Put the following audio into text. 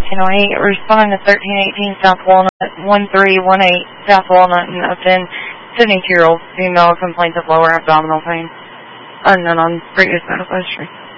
1008, responding to 1318 South Walnut, 1318 South Walnut in Upton. 72-year-old female complains of lower abdominal pain. Unknown on previous medical history.